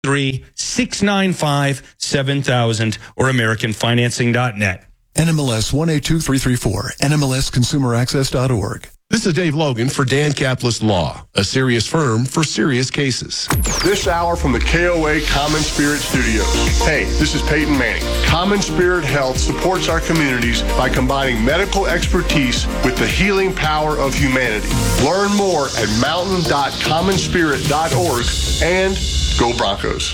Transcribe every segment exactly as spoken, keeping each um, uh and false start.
three, six nine five, seven thousand or American Financing dot net. N M L S one eight two three three four, N M L S consumer access dot org. This is Dave Logan for Dan Capitalist Law, a serious firm for serious cases. This hour from the K O A Common Spirit Studios. Hey, this is Peyton Manning. Common Spirit Health supports our communities by combining medical expertise with the healing power of humanity. Learn more at mountain dot common spirit dot org and go Broncos.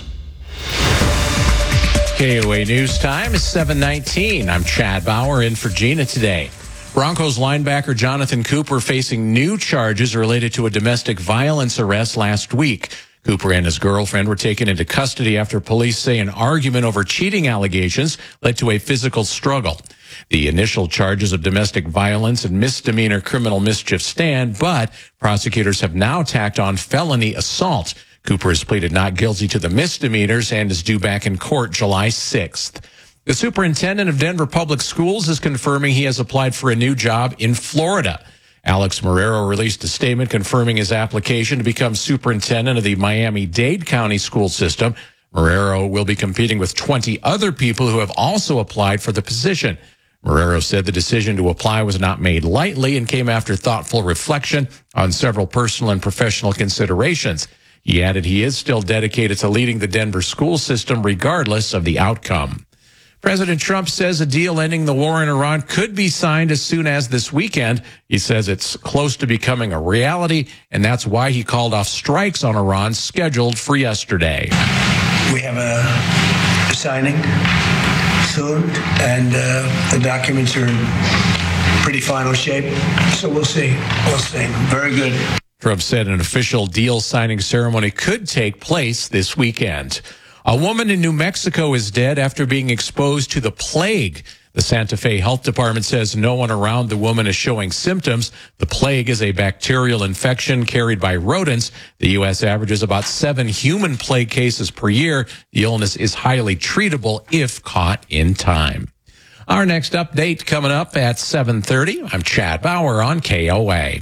K O A News Time is seven nineteen. I'm Chad Bauer in for Gina today. Broncos linebacker Jonathan Cooper facing new charges related to a domestic violence arrest last week. Cooper and his girlfriend were taken into custody after police say an argument over cheating allegations led to a physical struggle. The initial charges of domestic violence and misdemeanor criminal mischief stand, but prosecutors have now tacked on felony assault. Cooper has pleaded not guilty to the misdemeanors and is due back in court July sixth. The superintendent of Denver Public Schools is confirming he has applied for a new job in Florida. Alex Marrero released a statement confirming his application to become superintendent of the Miami-Dade County school system. Marrero will be competing with twenty other people who have also applied for the position. Marrero said the decision to apply was not made lightly and came after thoughtful reflection on several personal and professional considerations. He added he is still dedicated to leading the Denver school system regardless of the outcome. President Trump says a deal ending the war in Iran could be signed as soon as this weekend. He says it's close to becoming a reality, and that's why he called off strikes on Iran scheduled for yesterday. We have a signing soon, and uh, the documents are in pretty final shape, so we'll see. We'll see. Very good. Trump said an official deal signing ceremony could take place this weekend. A woman in New Mexico is dead after being exposed to the plague. The Santa Fe Health Department says no one around the woman is showing symptoms. The plague is a bacterial infection carried by rodents. The U S averages about seven human plague cases per year. The illness is highly treatable if caught in time. Our next update coming up at seven thirty. I'm Chad Bauer on K O A.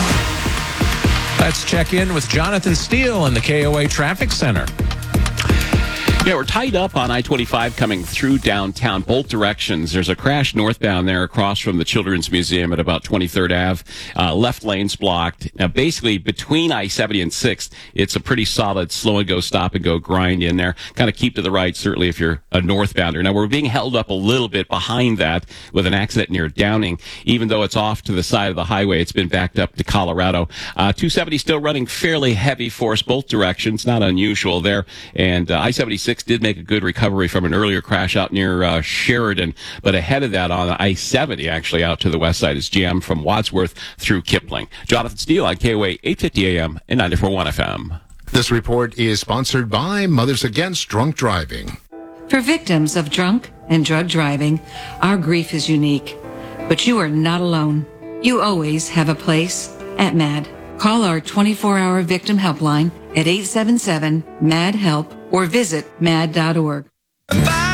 Let's check in with Jonathan Steele in the K O A Traffic Center. Yeah, we're tied up on I twenty-five coming through downtown, both directions. There's a crash northbound there across from the Children's Museum at about twenty-third Avenue. Uh, left lane's blocked. Now, basically, between I seventy and sixth, it's a pretty solid slow and go, stop and go grind in there. Kind of keep to the right, certainly if you're a northbounder. Now, we're being held up a little bit behind that with an accident near Downing. Even though it's off to the side of the highway, it's been backed up to Colorado. Uh, two seventy still running fairly heavy force both directions. Not unusual there. And uh, I seventy-six did make a good recovery from an earlier crash out near uh, Sheridan, but ahead of that on I seventy, actually out to the west side, is jammed from Wadsworth through Kipling. Jonathan Steele on K O A eight fifty A M and ninety-four point one F M. This report is sponsored by Mothers Against Drunk Driving. For victims of drunk and drug driving, our grief is unique, but you are not alone. You always have a place at MAD. Call our twenty-four hour victim helpline at eight seven seven, M A D, HELP or visit mad dot org. Bye.